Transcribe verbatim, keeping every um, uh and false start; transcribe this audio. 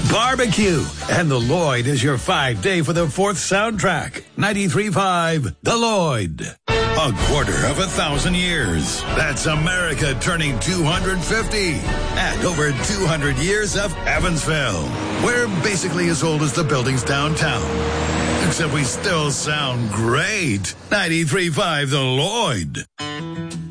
barbecue. And the Lloyd is your five-day for the fourth soundtrack. ninety-three point five, The Lloyd. A quarter of a thousand years. That's America turning two hundred fifty. And over two hundred years of Evansville. We're basically as old as the buildings downtown. Except we still sound great. ninety-three point five, The Lloyd.